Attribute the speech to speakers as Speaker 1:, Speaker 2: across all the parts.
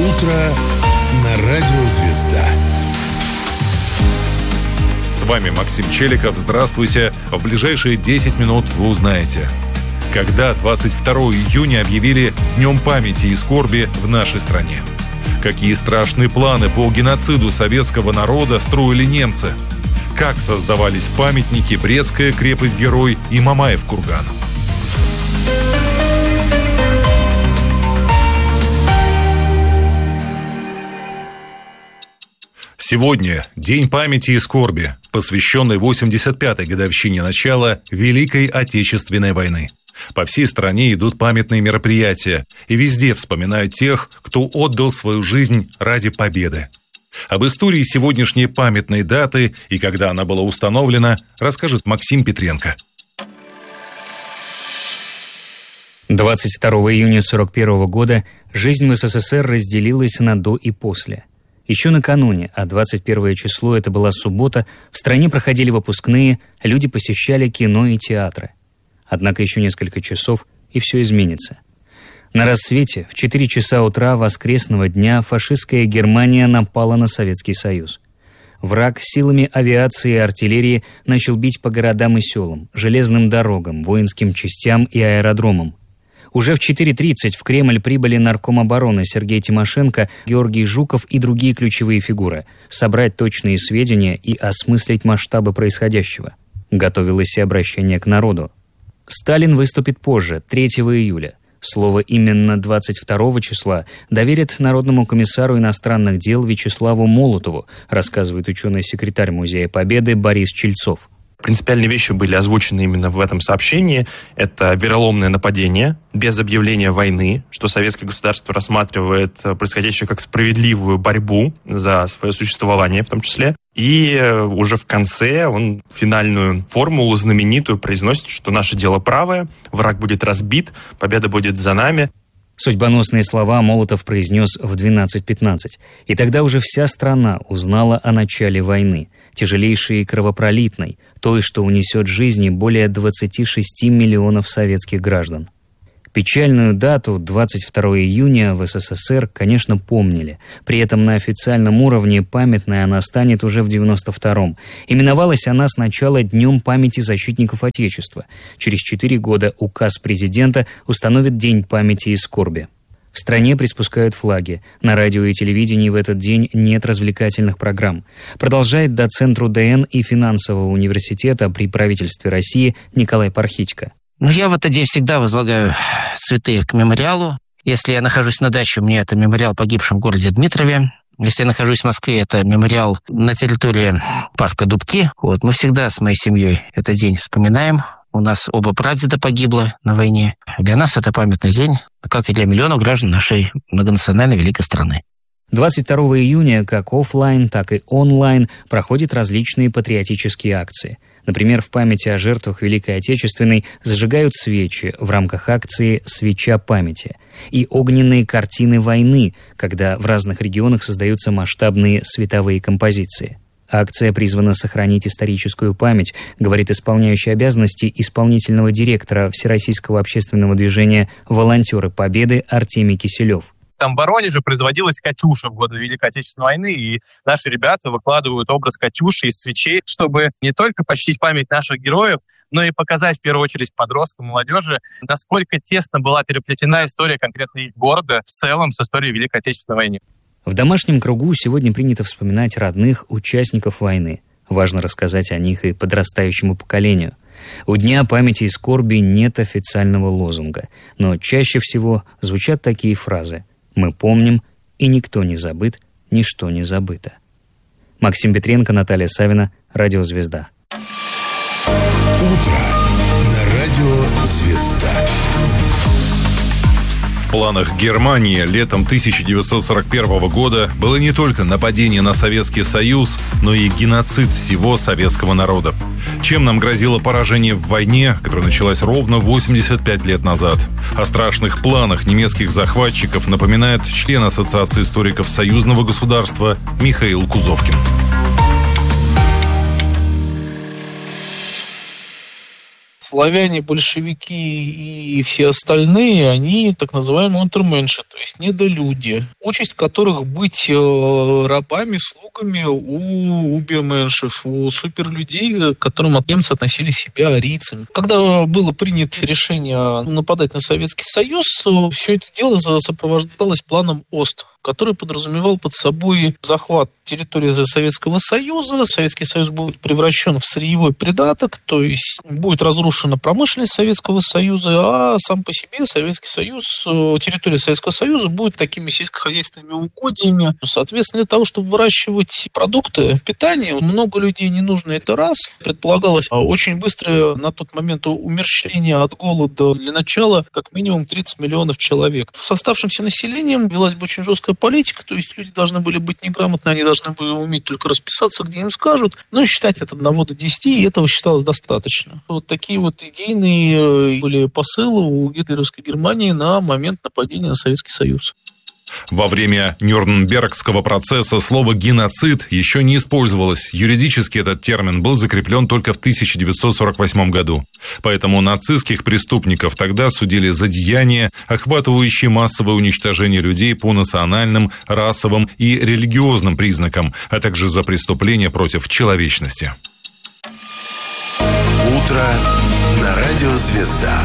Speaker 1: Утро на радио «Звезда».
Speaker 2: С вами Максим Челиков. Здравствуйте. В ближайшие 10 минут вы узнаете, когда 22 июня объявили Днем памяти и скорби в нашей стране. Какие страшные планы по геноциду советского народа строили немцы. Как создавались памятники Брестская крепость-герой и Мамаев курган. Сегодня День памяти и скорби, посвященный 85-й годовщине начала Великой Отечественной войны. По всей стране идут памятные мероприятия, и везде вспоминают тех, кто отдал свою жизнь ради победы. Об истории сегодняшней памятной даты и когда она была установлена, расскажет Максим Петренко.
Speaker 3: 22 июня 1941 года жизнь в СССР разделилась на «до» и «после». Еще накануне, а 21 число, это была суббота, в стране проходили выпускные, люди посещали кино и театры. Однако еще несколько часов, и все изменится. На рассвете, в 4 часа утра воскресного дня, фашистская Германия напала на Советский Союз. Враг силами авиации и артиллерии начал бить по городам и селам, железным дорогам, воинским частям и аэродромам. Уже в 4:30 в Кремль прибыли нарком обороны Сергей Тимошенко, Георгий Жуков и другие ключевые фигуры, собрать точные сведения и осмыслить масштабы происходящего. Готовилось и обращение к народу. Сталин выступит позже, 3 июля. Слово именно 22 числа доверит Народному комиссару иностранных дел Вячеславу Молотову, рассказывает ученый-секретарь Музея Победы Борис Чельцов.
Speaker 4: Принципиальные вещи были озвучены именно в этом сообщении. Это вероломное нападение без объявления войны, что советское государство рассматривает происходящее как справедливую борьбу за свое существование в том числе. И уже в конце он финальную формулу знаменитую произносит, что наше дело правое, враг будет разбит, победа будет за нами.
Speaker 3: Судьбоносные слова Молотов произнес в 12:15. И тогда уже вся страна узнала о начале войны, тяжелейшей и кровопролитной, той, что унесет жизни более 26 миллионов советских граждан. Печальную дату, 22 июня, в СССР, конечно, помнили. При этом на официальном уровне памятной она станет уже в 92-м. Именовалась она сначала Днем памяти защитников Отечества. Через 4 года указ президента установит День памяти и скорби. В стране приспускают флаги. На радио и телевидении в этот день нет развлекательных программ. Продолжает доцент РУДН и финансового университета при правительстве России Николай Пархитько.
Speaker 5: Я в этот день всегда возлагаю цветы к мемориалу. Если я нахожусь на даче, у меня это мемориал погибшим в городе Дмитрове. Если я нахожусь в Москве, это мемориал на территории парка Дубки. Мы всегда с моей семьей этот день вспоминаем. У нас оба прадеда погибло на войне. Для нас это памятный день, как и для миллионов граждан нашей многонациональной великой страны.
Speaker 3: 22 июня как офлайн, так и онлайн проходят различные патриотические акции. Например, в памяти о жертвах Великой Отечественной зажигают свечи в рамках акции «Свеча памяти» и огненные картины войны, когда в разных регионах создаются масштабные световые композиции. Акция призвана сохранить историческую память, говорит исполняющий обязанности исполнительного директора Всероссийского общественного движения «Волонтеры Победы» Артемий Киселев.
Speaker 6: Там в Воронеже производилась «Катюша» в годы Великой Отечественной войны, и наши ребята выкладывают образ «Катюши» из свечей, чтобы не только почтить память наших героев, но и показать, в первую очередь, подросткам, молодежи, насколько тесно была переплетена история конкретно их города в целом с историей Великой Отечественной войны.
Speaker 3: В домашнем кругу сегодня принято вспоминать родных участников войны. Важно рассказать о них и подрастающему поколению. У Дня памяти и скорби нет официального лозунга, но чаще всего звучат такие фразы: «Мы помним, и никто не забыт, ничто не забыто». Максим Петренко, Наталья Савина, Радио «Звезда».
Speaker 1: Утро на радио «Звезда».
Speaker 2: В планах Германии летом 1941 года было не только нападение на Советский Союз, но и геноцид всего советского народа. Чем нам грозило поражение в войне, которая началась ровно 85 лет назад? О страшных планах немецких захватчиков напоминает член Ассоциации историков союзного государства Михаил Кузовкин.
Speaker 7: славяне, большевики и все остальные, они так называемые унтерменши, то есть недолюди, участь которых быть рабами, слугами у уберменшев, у суперлюдей, к которым немцы относили себя арийцами. Когда было принято решение нападать на Советский Союз, все это дело сопровождалось планом ОСТ, который подразумевал под собой захват территории Советского Союза. Советский Союз будет превращен в сырьевой придаток, то есть будет разрушена промышленность Советского Союза, а сам по себе Советский Союз, территория Советского Союза будет такими сельскохозяйственными угодьями. Соответственно, для того, чтобы выращивать продукты питания, много людей не нужно, это раз. Предполагалось очень быстрое на тот момент умерщвление от голода для начала как минимум 30 миллионов человек. С оставшимся населением велась бы очень жесткая политика, то есть люди должны были быть неграмотны, они должны были уметь только расписаться, где им скажут, но считать от 1 до 10, и этого считалось достаточно. Вот такие вот идейные были посылы у гитлеровской Германии на момент нападения на Советский Союз.
Speaker 2: Во время Нюрнбергского процесса слово «геноцид» еще не использовалось. Юридически этот термин был закреплен только в 1948 году. Поэтому нацистских преступников тогда судили за деяния, охватывающие массовое уничтожение людей по национальным, расовым и религиозным признакам, а также за преступления против человечности.
Speaker 1: Утро на радио «Звезда».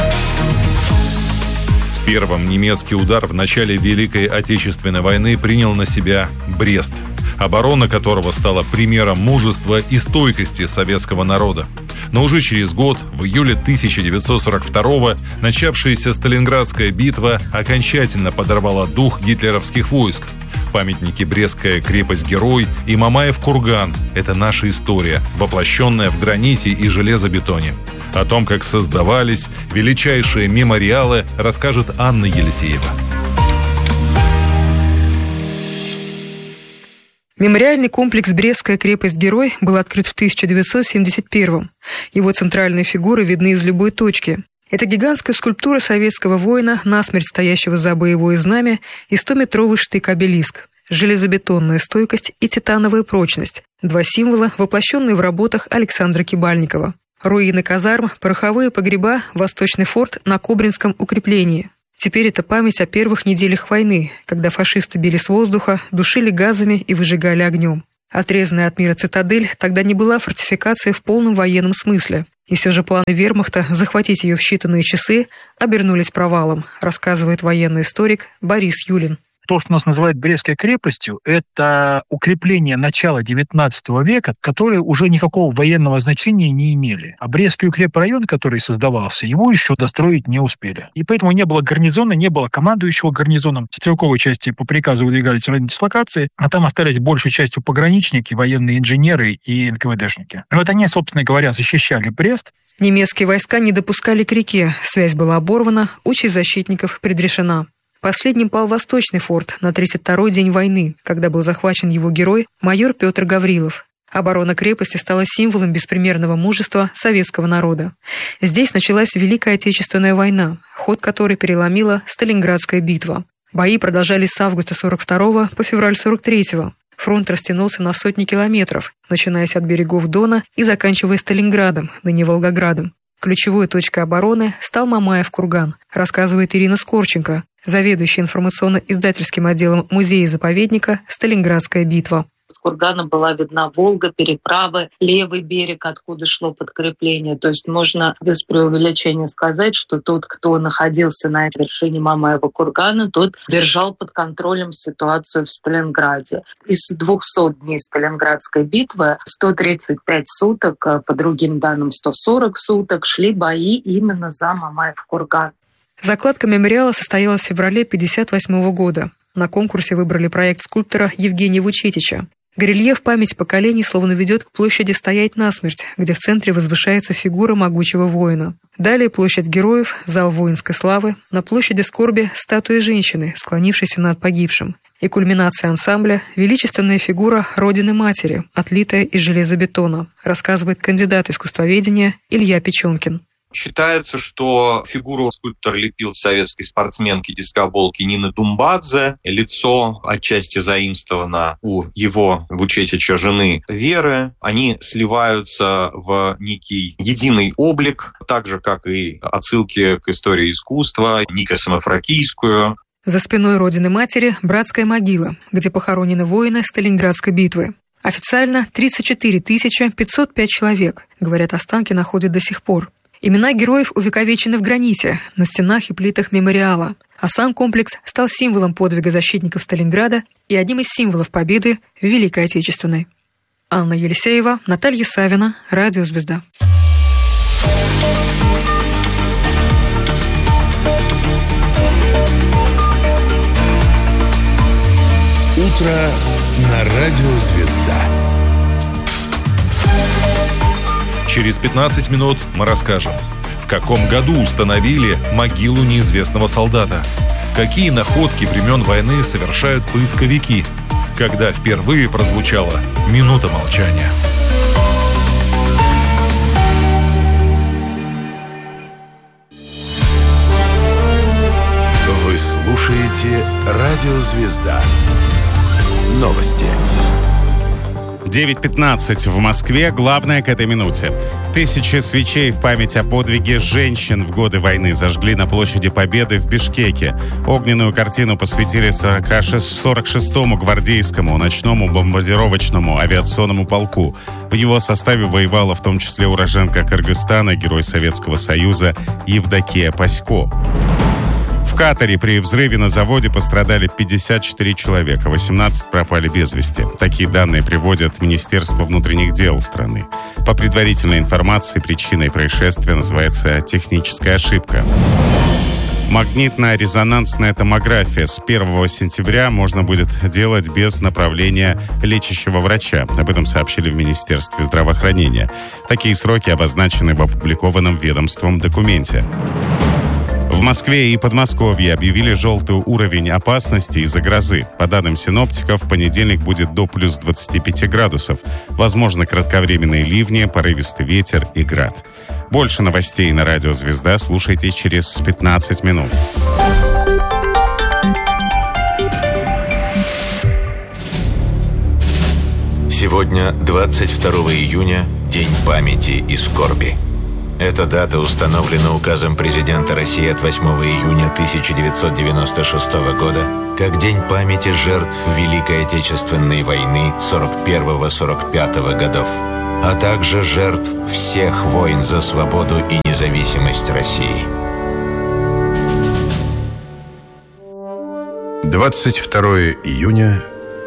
Speaker 2: Первым немецкий удар в начале Великой Отечественной войны принял на себя Брест, оборона которого стала примером мужества и стойкости советского народа. Но уже через год, в июле 1942-го, начавшаяся Сталинградская битва окончательно подорвала дух гитлеровских войск. Памятники «Брестская крепость-герой» и «Мамаев курган» — это наша история, воплощенная в граните и железобетоне. О том, как создавались величайшие мемориалы, расскажет Анна Елисеева.
Speaker 8: Мемориальный комплекс «Брестская крепость-герой» был открыт в 1971-м. Его центральные фигуры видны из любой точки. Это гигантская скульптура советского воина, насмерть стоящего за боевое знамя, и 100-метровый штык-обелиск. Железобетонная стойкость и титановая прочность – два символа, воплощенные в работах Александра Кибальникова. Руины казарм, пороховые погреба, Восточный форт на Кобринском укреплении. Теперь это память о первых неделях войны, когда фашисты били с воздуха, душили газами и выжигали огнем. Отрезанная от мира цитадель тогда не была фортификацией в полном военном смысле. И все же планы вермахта захватить ее в считанные часы обернулись провалом, рассказывает военный историк Борис Юлин.
Speaker 9: То, что нас называют Брестской крепостью, это укрепления начала XIX века, которые уже никакого военного значения не имели. А Брестский укрепрайон, который создавался, его еще достроить не успели. И поэтому не было гарнизона, не было командующего гарнизоном. Стрелковой части по приказу выдвигались в район дислокации, а там остались большей частью пограничники, военные инженеры и НКВДшники. И вот они, собственно говоря, защищали Брест.
Speaker 8: Немецкие войска не допускали к реке, связь была оборвана, участь защитников предрешена. Последним пал Восточный форт на 32-й день войны, когда был захвачен его герой, майор Петр Гаврилов. Оборона крепости стала символом беспримерного мужества советского народа. Здесь началась Великая Отечественная война, ход которой переломила Сталинградская битва. Бои продолжались с августа 42 по февраль 43-го. Фронт растянулся на сотни километров, начинаясь от берегов Дона и заканчивая Сталинградом, ныне Волгоградом. Ключевой точкой обороны стал Мамаев курган, рассказывает Ирина Скорченко, заведующая информационно-издательским отделом музея-заповедника «Сталинградская битва».
Speaker 10: С кургана была видна Волга, переправы, левый берег, откуда шло подкрепление. То есть можно без преувеличения сказать, что тот, кто находился на вершине Мамаева кургана, тот держал под контролем ситуацию в Сталинграде. Из 200 дней Сталинградской битвы 135 суток, по другим данным 140 суток, шли бои именно за Мамаев курган.
Speaker 8: Закладка мемориала состоялась в феврале 1958 года. На конкурсе выбрали проект скульптора Евгения Вучетича. Горельеф «Память поколений» словно ведет к площади «Стоять насмерть», где в центре возвышается фигура могучего воина. Далее площадь Героев, зал воинской славы, на площади скорби статуя женщины, склонившейся над погибшим. И кульминация ансамбля – величественная фигура Родины-Матери, отлитая из железобетона, рассказывает кандидат искусствоведения Илья Печенкин.
Speaker 11: Считается, что фигуру скульптор лепил советской спортсменки дискоболки Нины Думбадзе. Лицо отчасти заимствовано у его Вучетича жены Веры. Они сливаются в некий единый облик, так же, как и отсылки к истории искусства, Нико Самофракийскую.
Speaker 8: За спиной родины матери братская могила, где похоронены воины Сталинградской битвы. Официально 34 505 человек, говорят, останки находят до сих пор. Имена героев увековечены в граните, на стенах и плитах мемориала. А сам комплекс стал символом подвига защитников Сталинграда и одним из символов победы в Великой Отечественной. Анна Елисеева, Наталья Савина, Радио «Звезда».
Speaker 1: Утро на Радио «Звезда».
Speaker 2: Через 15 минут мы расскажем, в каком году установили могилу неизвестного солдата, какие находки времен войны совершают поисковики, когда впервые прозвучала минута молчания.
Speaker 1: Вы слушаете Радио «Звезда». Новости.
Speaker 12: 9:15 в Москве. Главное к этой минуте. Тысячи свечей в память о подвиге женщин в годы войны зажгли на площади Победы в Бишкеке. Огненную картину посвятили 46-му гвардейскому ночному бомбардировочному авиационному полку. В его составе воевала в том числе уроженка Кыргызстана, герой Советского Союза Евдокия Пасько. В Катаре при взрыве на заводе пострадали 54 человека, 18 пропали без вести. Такие данные приводят Министерство внутренних дел страны. По предварительной информации, причиной происшествия называется техническая ошибка. Магнитно-резонансная томография с 1 сентября можно будет делать без направления лечащего врача. Об этом сообщили в Министерстве здравоохранения. Такие сроки обозначены в опубликованном ведомством документе. В Москве и Подмосковье объявили желтый уровень опасности из-за грозы. По данным синоптиков, в понедельник будет до плюс 25 градусов. Возможно, кратковременные ливни, порывистый ветер и град. Больше новостей на Радио «Звезда» слушайте через 15 минут.
Speaker 1: Сегодня, 22 июня, День памяти и скорби. Эта дата установлена указом президента России от 8 июня 1996 года как День памяти жертв Великой Отечественной войны 41-45 годов, а также жертв всех войн за свободу и независимость России. 22 июня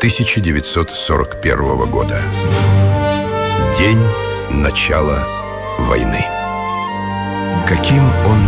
Speaker 1: 1941 года. День начала войны. Каким он